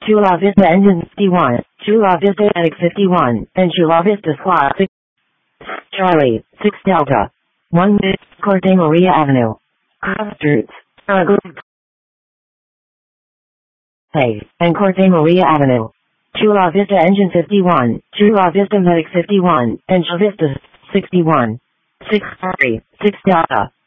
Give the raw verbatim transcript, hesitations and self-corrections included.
Chula Vista Engine fifty-one, Chula Vista Attic fifty-one, and Chula Vista Squad six. Charlie, six Delta. one Corte Maria Avenue. Cross Streets. Hey, and Corte Maria Avenue. Chula Vista Engine fifty-one, Chula Vista Medic fifty-one, and Chula Vista sixty-one. six three, six Delta.